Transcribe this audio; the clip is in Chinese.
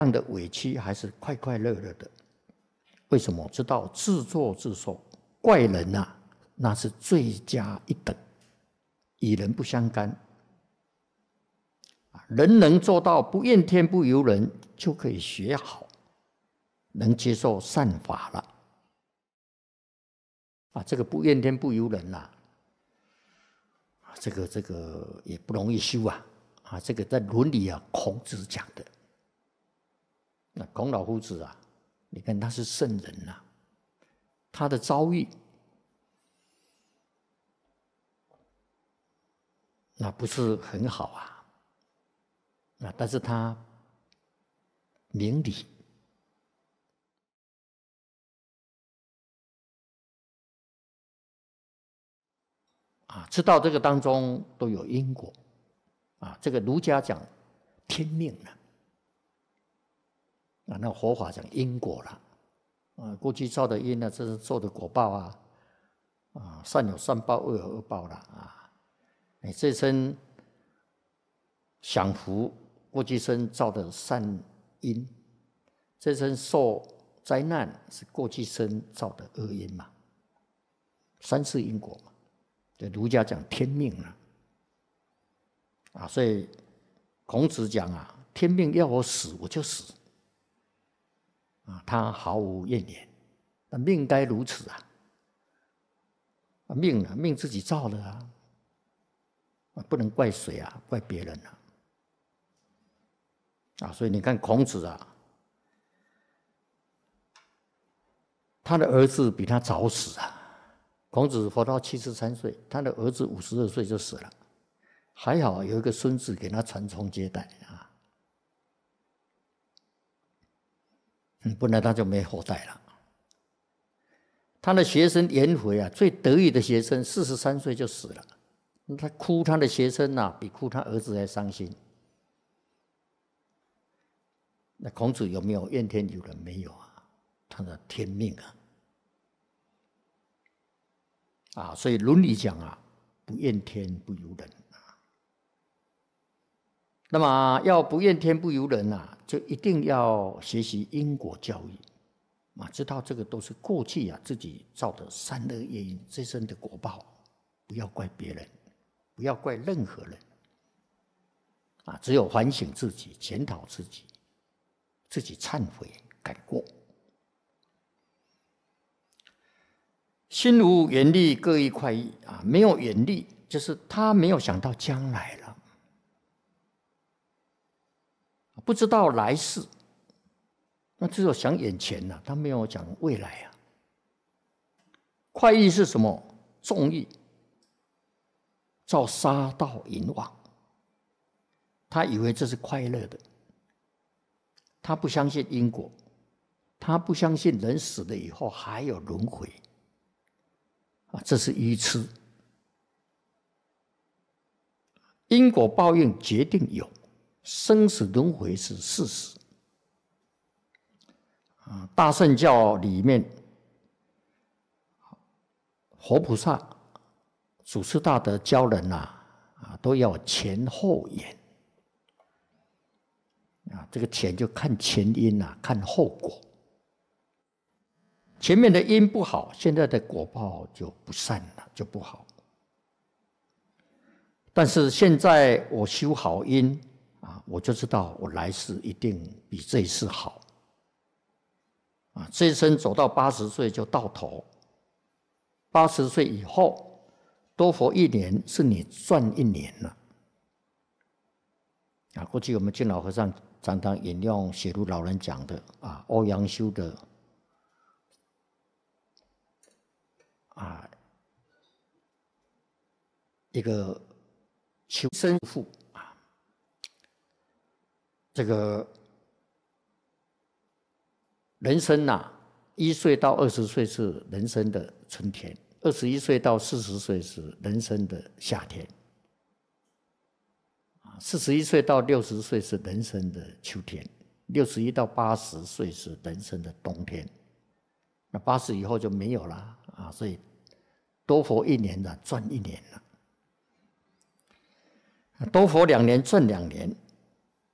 样的委屈还是快快乐乐的。为什么？知道自作自受，怪人啊，那是罪加一等，与人不相干。人能做到不怨天不尤人，就可以学好，能接受善法了。这个不怨天不尤人呐，这个也不容易修啊。这个在伦理啊，孔子讲的。那孔老夫子啊，你看他是圣人呐，他的遭遇那不是很好啊，但是他明理。知道这个当中都有因果这个儒家讲天命了那佛法讲因果了过去造的因呢，这是做的果报善有善报，恶有恶报了你这生享福，过去生造的善因，这生受灾难是过去生造的恶因嘛，三世因果嘛。儒家讲天命所以孔子讲天命要我死我就死他毫无怨言。那命该如此命自己造的不能怪谁怪别人所以你看孔子他的儿子比他早死孔子活到73岁，他的儿子52岁就死了，还好有一个孙子给他传宗接代不然他就没后代了。他的学生颜回最得意的学生43岁就死了，他哭他的学生比哭他儿子还伤心。那孔子有没有怨天尤人？没有他的天命所以伦理讲不怨天不尤人那么要不怨天不尤人就一定要学习因果教育知道这个都是过去自己造的善恶业因，这生的果报，不要怪别人，不要怪任何人只有反省自己，检讨自己，自己忏悔改过。心无远虑，各欲快意没有远虑，就是他没有想到将来了，不知道来世，那只有想眼前他没有讲未来快意是什么？纵欲，造杀盗淫妄，他以为这是快乐的，他不相信因果，他不相信人死了以后还有轮回这是愚痴。因果报应决定有，生死轮回是事实大乘教里面，佛菩萨、祖师大德教人都要前后眼这个前就看前因看后果。前面的因不好，现在的果报就不善了，就不好。但是现在我修好因我就知道我来世一定比这一世好这一生走到80岁就到头，80岁以后多活1年是你赚1年了过去我们敬老和尚常常引用写入老人讲的欧阳修的一个求生父这个人生1岁到20岁是人生的春天，21岁到40岁是人生的夏天，41岁到60岁是人生的秋天，61到80岁是人生的冬天。那80以后就没有了所以多活1年赚1年了，多活2年赚2年